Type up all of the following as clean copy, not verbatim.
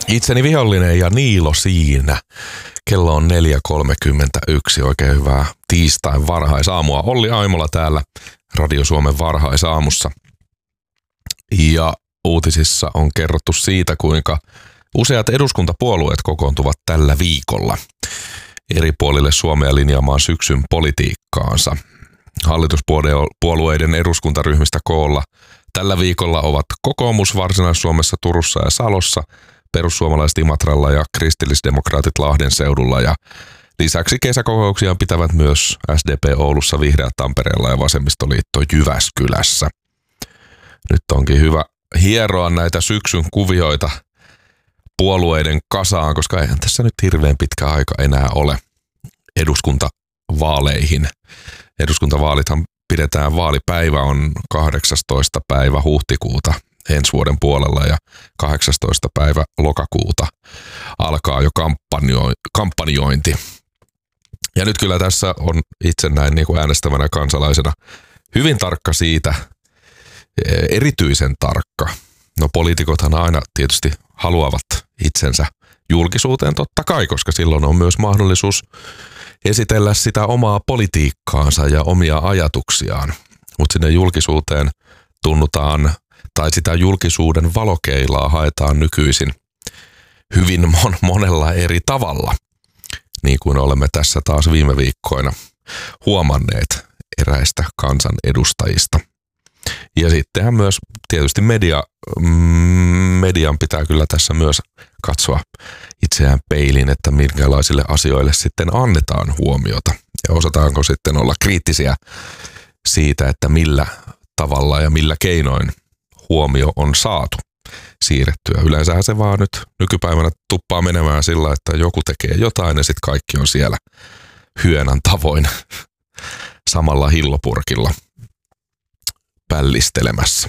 Itseni vihollinen ja Niilo siinä. Kello on 4.31. Oikein hyvää tiistain varhaisaamua. Olli Aimola täällä Radio Suomen varhaisaamussa. Ja uutisissa on kerrottu siitä, kuinka useat eduskuntapuolueet kokoontuvat tällä viikolla eri puolille Suomea linjaamaan syksyn politiikkaansa. Hallituspuolueiden eduskuntaryhmistä koolla tällä viikolla ovat kokoomus Varsinais-Suomessa, Turussa ja Salossa, perussuomalaiset Imatralla ja kristillisdemokraatit Lahden seudulla. Ja lisäksi kesäkokouksia pitävät myös SDP Oulussa, Vihreät Tampereella ja Vasemmistoliitto Jyväskylässä. Nyt onkin hyvä hieroa näitä syksyn kuvioita puolueiden kasaan, koska eihän tässä nyt hirveän pitkä aika enää ole eduskuntavaaleihin. Eduskuntavaalithan pidetään, vaalipäivä on 18. päivä huhtikuuta ensi vuoden puolella ja 18. päivä lokakuuta alkaa jo kampanjointi. Ja nyt kyllä tässä on itse näin niin kuin äänestävänä kansalaisena hyvin tarkka siitä, erityisen tarkka. No poliitikothan aina tietysti haluavat itsensä julkisuuteen totta kai, koska silloin on myös mahdollisuus esitellä sitä omaa politiikkaansa ja omia ajatuksiaan. Mutta sinne julkisuuteen tunnutaan, tai sitä julkisuuden valokeilaa haetaan nykyisin hyvin monella eri tavalla, niin kuin olemme tässä taas viime viikkoina huomanneet eräistä kansanedustajista. Ja sittenhän myös tietysti median pitää kyllä tässä myös katsoa itseään peiliin, että minkälaisille asioille sitten annetaan huomiota. Ja osataanko sitten olla kriittisiä siitä, että millä tavalla ja millä keinoin huomio on saatu siirrettyä. Yleensähän se vaan nyt nykypäivänä tuppaa menemään sillä, että joku tekee jotain ja sitten kaikki on siellä hyönän tavoin samalla hillopurkilla pällistelemässä.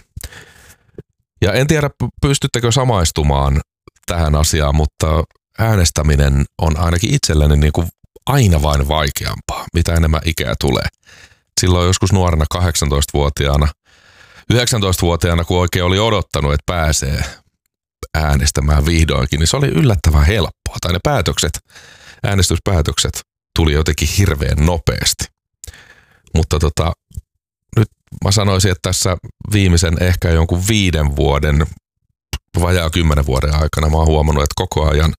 Ja en tiedä, pystyttekö samaistumaan tähän asiaan, mutta äänestäminen on ainakin itselleni niin kuin aina vain vaikeampaa, mitä enemmän ikää tulee. Silloin joskus nuorena 18-vuotiaana, 19-vuotiaana, kun oikein oli odottanut, että pääsee äänestämään vihdoinkin, niin se oli yllättävän helppoa. Tai ne äänestyspäätökset tuli jotenkin hirveän nopeasti. Mutta nyt mä sanoisin, että tässä viimeisen ehkä jonkun 5 vuoden, vajaa 10 vuoden aikana mä oon huomannut, että koko ajan,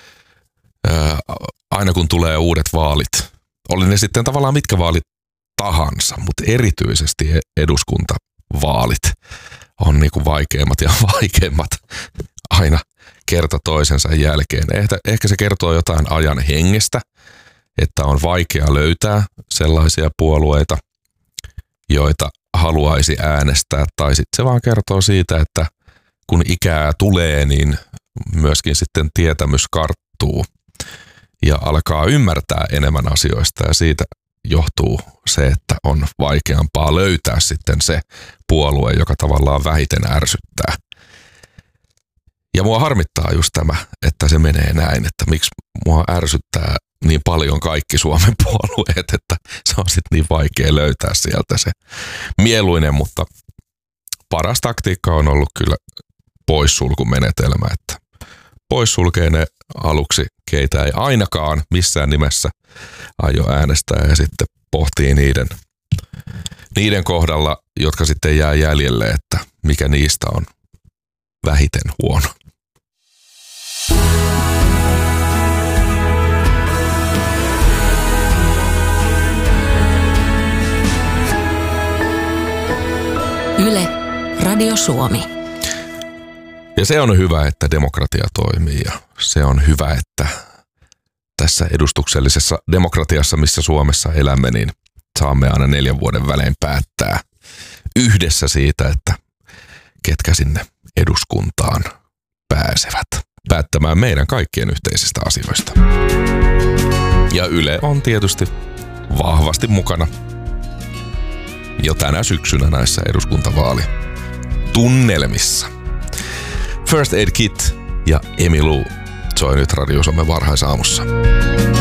aina kun tulee uudet vaalit, oli ne sitten tavallaan mitkä vaalit tahansa, mutta erityisesti eduskuntavaalit on niinku vaikeimmat ja vaikeimmat aina kerta toisensa jälkeen. Ehkä se kertoo jotain ajan hengestä, että on vaikea löytää sellaisia puolueita, joita haluaisi äänestää, tai sitten se vaan kertoo siitä, että kun ikää tulee, niin myöskin sitten tietämys karttuu ja alkaa ymmärtää enemmän asioista, ja siitä johtuu se, että on vaikeampaa löytää sitten se puolue, joka tavallaan vähiten ärsyttää. Ja mua harmittaa just tämä, että se menee näin, että miksi mua ärsyttää niin paljon kaikki Suomen puolueet, että se on sitten niin vaikea löytää sieltä se mieluinen, mutta paras taktiikka on ollut kyllä poissulkumenetelmä, että poissulkee ne aluksi, keitä ei ainakaan missään nimessä aio äänestää, ja sitten pohtii niiden kohdalla, jotka sitten jää jäljelle, että mikä niistä on vähiten huono. Yle, Radio Suomi. Ja se on hyvä, että demokratia toimii, ja se on hyvä, että tässä edustuksellisessa demokratiassa, missä Suomessa elämme, niin saamme aina 4 vuoden välein päättää yhdessä siitä, että ketkä sinne eduskuntaan pääsevät päättämään meidän kaikkien yhteisistä asioista. Ja Yle on tietysti vahvasti mukana jo tänä syksynä näissä eduskuntavaalitunnelmissa. First Aid Kit ja Emi Lu soi nyt Radio Suomen varhaisaamussa.